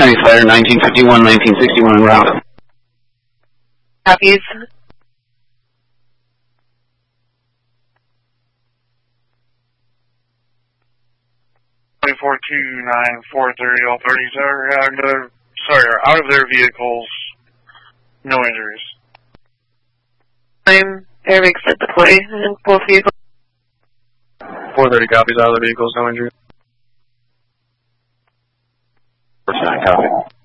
County Fire 1951, 1961 en route. Copies. all parties are out of their vehicles. No injuries. Air makes it deploy in both vehicles. 430 copies, out of the vehicles, no injuries. 49, copy.